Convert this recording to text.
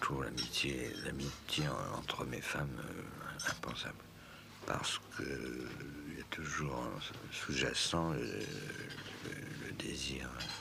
toujours l'amitié entre hommes et femmes, impensable. Parce que il y a toujours sous-jacent le désir